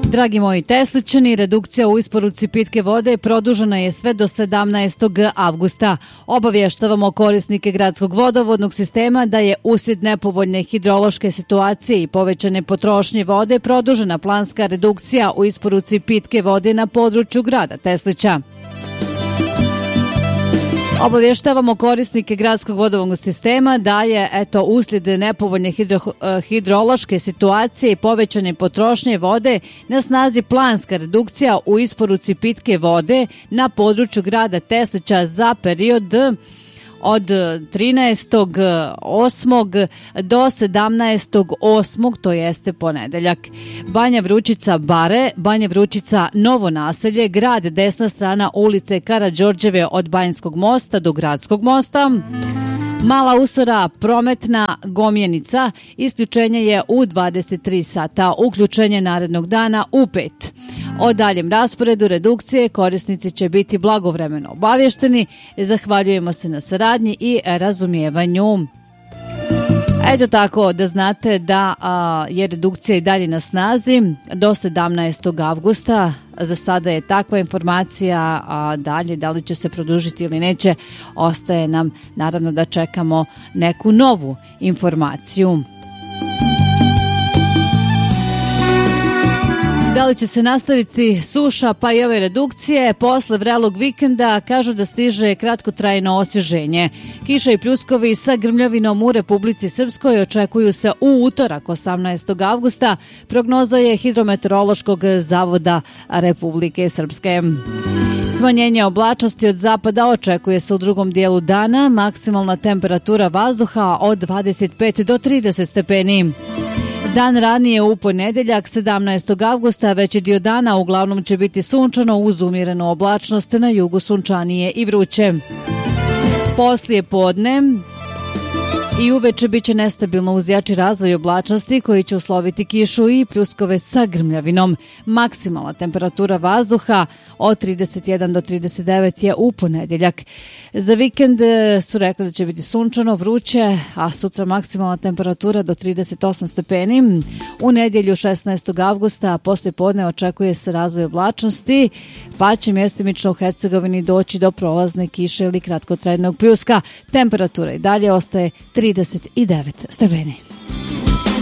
Dragi moji Tesličani, redukcija u isporuci pitke vode produžena je sve do 17. avgusta. Obavještavamo korisnike gradskog vodovodnog sistema da je uslijed nepovoljne hidrološke situacije i povećane potrošnje vode produžena planska redukcija u isporuci pitke vode na području grada Teslića. Obavještavamo korisnike gradskog vodovodnog sistema da je uslijed nepovoljne hidrološke situacije i povećane potrošnje vode na snazi planska redukcija u isporuci pitke vode na području grada Teslića za period od 13.8. do 17.8. to jeste ponedeljak. Banja Vrućica Bare, Banja Vrućica Novo naselje, grad desna strana ulice Karađorđeve od Banjskog mosta do Gradskog mosta. Mala Usora, prometna Gomjenica, isključenje je u 23 sata, uključenje narednog dana u 5. O daljem rasporedu redukcije korisnici će biti blagovremeno obavješteni. Zahvaljujemo se na saradnji i razumijevanju. Eto tako da znate da je redukcija i dalje na snazi do 17. avgusta. Za sada je takva informacija, a dalje da li će se produžiti ili neće, ostaje nam naravno da čekamo neku novu informaciju. Da li će se nastaviti suša pa i ove redukcije? Posle vrelog vikenda kažu da stiže kratkotrajno osvježenje. Kiša i pljuskovi sa grmljavinom u Republici Srpskoj očekuju se u utorak 18. avgusta. Prognoza je Hidrometeorološkog zavoda Republike Srpske. Smanjenje oblačnosti od zapada očekuje se u drugom dijelu dana. Maksimalna temperatura vazduha od 25 do 30 stepeni. Dan ranije u ponedeljak 17. avgusta veći dio dana uglavnom će biti sunčano uz umjerenu oblačnost, na jugu sunčanije i vruće. Poslije podne i uveče biće nestabilno uz jači razvoj oblačnosti koji će usloviti kišu i pljuskove sa grmljavinom. Maksimalna temperatura vazduha od 31 do 39 je u ponedeljak. Za vikend su rekli da će biti sunčano, vruće, a sutra maksimalna temperatura do 38 stepeni. U nedjelju 16. avgusta poslije podne očekuje se razvoj oblačnosti, pa će mjestimično u Hercegovini doći do prolazne kiše ili kratkotrajnog pljuska. Temperatura i dalje ostaje 39 stepeni.